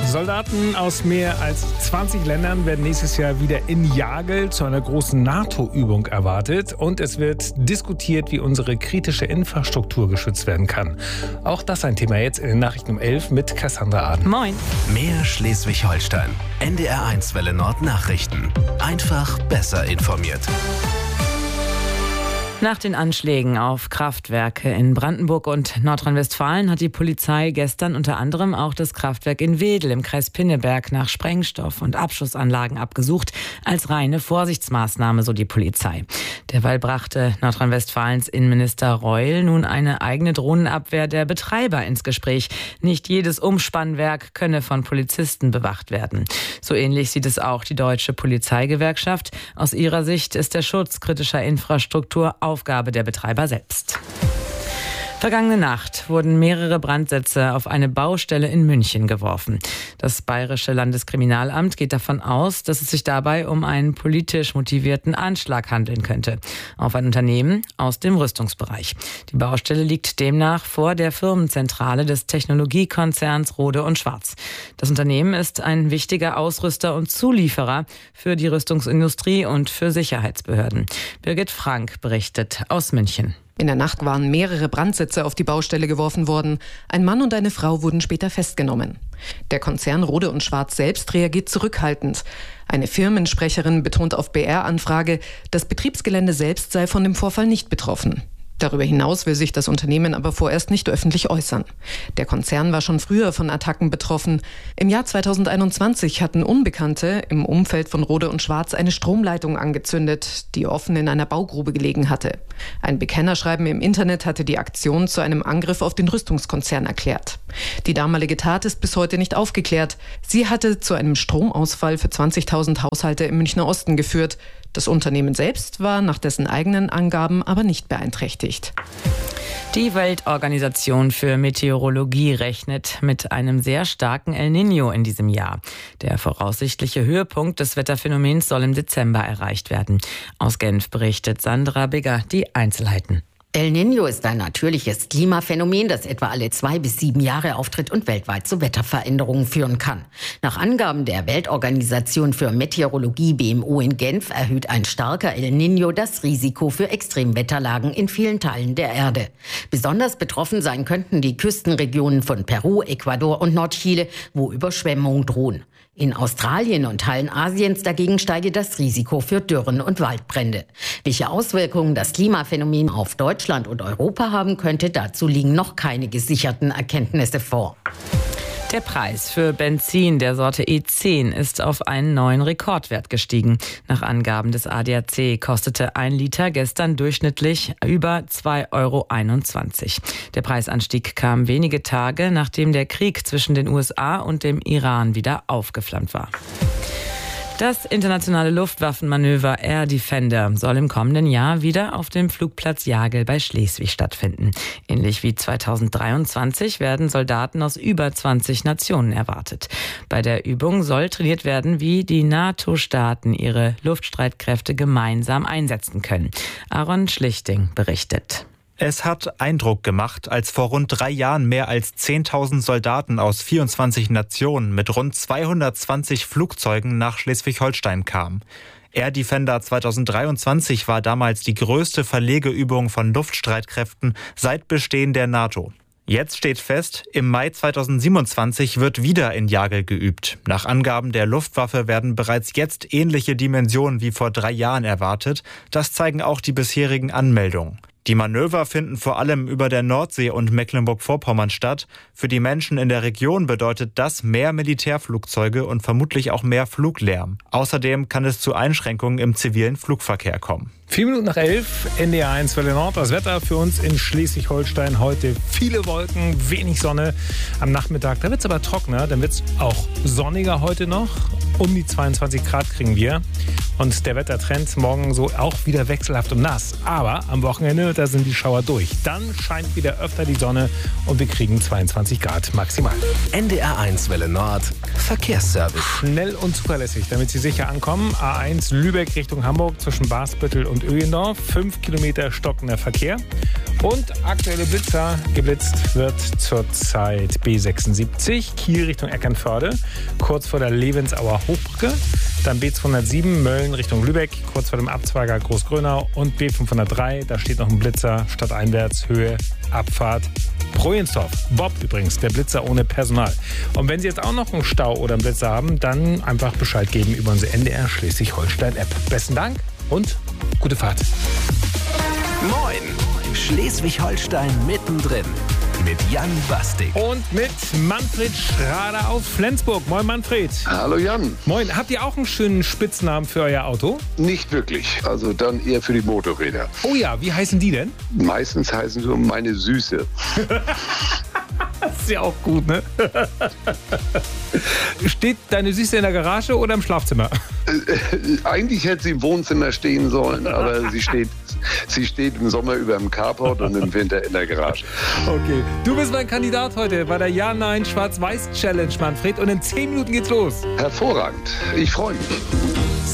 Soldaten aus mehr als 20 Ländern werden nächstes Jahr wieder in Jagel zu einer großen NATO-Übung erwartet. Und es wird diskutiert, wie unsere kritische Infrastruktur geschützt werden kann. Auch das ein Thema jetzt in den Nachrichten um 11 mit Cassandra Aden. Moin. Mehr Schleswig-Holstein. NDR1 Welle Nord Nachrichten. Einfach besser informiert. Nach den Anschlägen auf Kraftwerke in Brandenburg und Nordrhein-Westfalen hat die Polizei gestern unter anderem auch das Kraftwerk in Wedel im Kreis Pinneberg nach Sprengstoff und Abschussanlagen abgesucht, als reine Vorsichtsmaßnahme, so die Polizei. Derweil brachte Nordrhein-Westfalens Innenminister Reul nun eine eigene Drohnenabwehr der Betreiber ins Gespräch. Nicht jedes Umspannwerk könne von Polizisten bewacht werden. So ähnlich sieht es auch die Deutsche Polizeigewerkschaft. Aus ihrer Sicht ist der Schutz kritischer Infrastruktur Aufgabe der Betreiber selbst. Vergangene Nacht wurden mehrere Brandsätze auf eine Baustelle in München geworfen. Das Bayerische Landeskriminalamt geht davon aus, dass es sich dabei um einen politisch motivierten Anschlag handeln könnte. Auf ein Unternehmen aus dem Rüstungsbereich. Die Baustelle liegt demnach vor der Firmenzentrale des Technologiekonzerns Rohde & Schwarz. Das Unternehmen ist ein wichtiger Ausrüster und Zulieferer für die Rüstungsindustrie und für Sicherheitsbehörden. Birgit Frank berichtet aus München. In der Nacht waren mehrere Brandsätze auf die Baustelle geworfen worden. Ein Mann und eine Frau wurden später festgenommen. Der Konzern Rohde & Schwarz selbst reagiert zurückhaltend. Eine Firmensprecherin betont auf BR-Anfrage, das Betriebsgelände selbst sei von dem Vorfall nicht betroffen. Darüber hinaus will sich das Unternehmen aber vorerst nicht öffentlich äußern. Der Konzern war schon früher von Attacken betroffen. Im Jahr 2021 hatten Unbekannte im Umfeld von Rohde & Schwarz eine Stromleitung angezündet, die offen in einer Baugrube gelegen hatte. Ein Bekennerschreiben im Internet hatte die Aktion zu einem Angriff auf den Rüstungskonzern erklärt. Die damalige Tat ist bis heute nicht aufgeklärt. Sie hatte zu einem Stromausfall für 20.000 Haushalte im Münchner Osten geführt. Das Unternehmen selbst war nach dessen eigenen Angaben aber nicht beeinträchtigt. Die Weltorganisation für Meteorologie rechnet mit einem sehr starken El Niño in diesem Jahr. Der voraussichtliche Höhepunkt des Wetterphänomens soll im Dezember erreicht werden. Aus Genf berichtet Sandra Bigger die Einzelheiten. El Niño ist ein natürliches Klimaphänomen, das etwa alle 2 bis 7 Jahre auftritt und weltweit zu Wetterveränderungen führen kann. Nach Angaben der Weltorganisation für Meteorologie WMO in Genf erhöht ein starker El Niño das Risiko für Extremwetterlagen in vielen Teilen der Erde. Besonders betroffen sein könnten die Küstenregionen von Peru, Ecuador und Nordchile, wo Überschwemmungen drohen. In Australien und Teilen Asiens dagegen steige das Risiko für Dürren und Waldbrände. Welche Auswirkungen das Klimaphänomen auf Deutschland und Europa haben könnte, dazu liegen noch keine gesicherten Erkenntnisse vor. Der Preis für Benzin der Sorte E10 ist auf einen neuen Rekordwert gestiegen. Nach Angaben des ADAC kostete 1 Liter gestern durchschnittlich über 2,21 €. Der Preisanstieg kam wenige Tage, nachdem der Krieg zwischen den USA und dem Iran wieder aufgeflammt war. Das internationale Luftwaffenmanöver Air Defender soll im kommenden Jahr wieder auf dem Flugplatz Jagel bei Schleswig stattfinden. Ähnlich wie 2023 werden Soldaten aus über 20 Nationen erwartet. Bei der Übung soll trainiert werden, wie die NATO-Staaten ihre Luftstreitkräfte gemeinsam einsetzen können. Aaron Schlichting berichtet. Es hat Eindruck gemacht, als vor rund 3 Jahren mehr als 10.000 Soldaten aus 24 Nationen mit rund 220 Flugzeugen nach Schleswig-Holstein kamen. Air Defender 2023 war damals die größte Verlegeübung von Luftstreitkräften seit Bestehen der NATO. Jetzt steht fest, im Mai 2027 wird wieder in Jagel geübt. Nach Angaben der Luftwaffe werden bereits jetzt ähnliche Dimensionen wie vor 3 Jahren erwartet. Das zeigen auch die bisherigen Anmeldungen. Die Manöver finden vor allem über der Nordsee und Mecklenburg-Vorpommern statt. Für die Menschen in der Region bedeutet das mehr Militärflugzeuge und vermutlich auch mehr Fluglärm. Außerdem kann es zu Einschränkungen im zivilen Flugverkehr kommen. 4 Minuten nach 11, NDR1 Welle Nord. Das Wetter für uns in Schleswig-Holstein heute viele Wolken, wenig Sonne. Am Nachmittag, da wird es aber trockener, dann wird es auch sonniger heute noch. Um die 22 Grad kriegen wir. Und der Wettertrend morgen so auch wieder wechselhaft und nass. Aber am Wochenende, da sind die Schauer durch. Dann scheint wieder öfter die Sonne und wir kriegen 22 Grad maximal. NDR1 Welle Nord, Verkehrsservice. Schnell und zuverlässig, damit Sie sicher ankommen. A1 Lübeck Richtung Hamburg zwischen Basbüttel und Öhendorf. 5 Kilometer stockender Verkehr. Und aktuelle Blitzer, geblitzt wird zurzeit B76, Kiel Richtung Eckernförde, kurz vor der Levensauer Hochbrücke. Dann B207, Mölln Richtung Lübeck, kurz vor dem Abzweiger Großgrönau. Und B503, da steht noch ein Blitzer, stadteinwärts, Höhe, Abfahrt Projensdorf. Bob übrigens, der Blitzer ohne Personal. Und wenn Sie jetzt auch noch einen Stau oder einen Blitzer haben, dann einfach Bescheid geben über unsere NDR Schleswig-Holstein-App. Besten Dank und gute Fahrt. Moin! Schleswig-Holstein mittendrin mit Jan Bastik. Und mit Manfred Schrader aus Flensburg. Moin Manfred. Hallo Jan. Moin. Habt ihr auch einen schönen Spitznamen für euer Auto? Nicht wirklich. Also dann eher für die Motorräder. Oh ja, wie heißen die denn? Meistens heißen sie meine Süße. Das ist ja auch gut, ne? Steht deine Süße in der Garage oder im Schlafzimmer? Eigentlich hätte sie im Wohnzimmer stehen sollen, aber sie steht im Sommer über dem Carport und im Winter in der Garage. Okay, du bist mein Kandidat heute bei der Ja-Nein-Schwarz-Weiß-Challenge, Manfred. Und in 10 Minuten geht's los. Hervorragend. Ich freue mich.